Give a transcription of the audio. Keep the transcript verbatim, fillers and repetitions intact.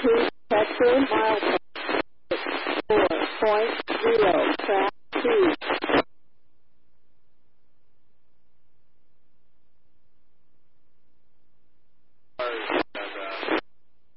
two, Texas, mile four point zero, track two.